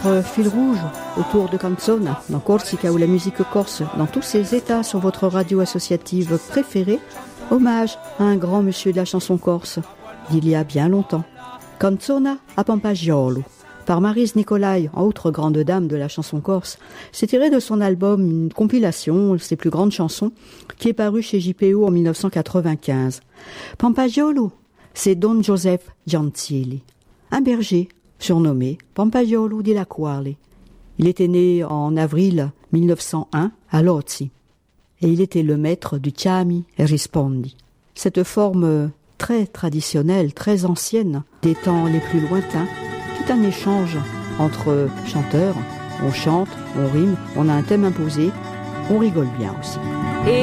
notre fil rouge autour de Canzona, dans Corsica ou la musique corse, dans tous ses états sur votre radio associative préférée, hommage à un grand monsieur de la chanson corse, d'il y a bien longtemps. Canzona a Pampagiolo, par Maryse Nicolai, autre grande dame de la chanson corse. C'est tiré de son album, une compilation, ses plus grandes chansons, qui est paru chez JPO en 1995. Pampagiolo, c'est Don Joseph Gentili, un berger surnommé Pampagiolo di Laquale. Il était né en avril 1901 à Lozzi et il était le maître du Chiami e Rispondi. Cette forme très traditionnelle, très ancienne, des temps les plus lointains, tout un échange entre chanteurs. On chante, on rime, on a un thème imposé, on rigole bien aussi.